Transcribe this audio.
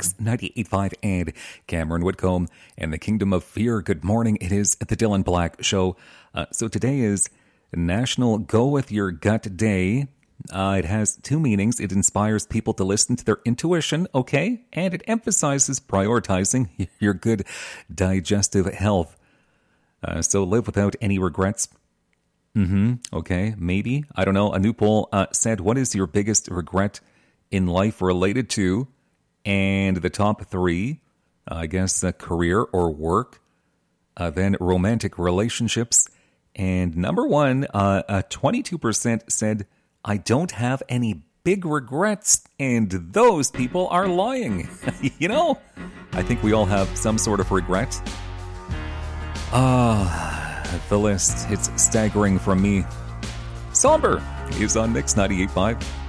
Mix 98.5 and Cameron Whitcomb and the Kingdom of Fear. Good morning. It is the Dylan Black Show. So today is National Go With Your Gut Day. It has two meanings. It inspires people to listen to their intuition, okay? And it emphasizes prioritizing your good digestive health. So live without any regrets. Okay, maybe. I don't know. A new poll said, what is your biggest regret in life related to? And the top three, I guess, career or work. Then romantic relationships. And number one, 22% said, I don't have any big regrets. And those people are lying. You know, I think we all have some sort of regret. The list, it's staggering from me. Somber is on Mix 98.5.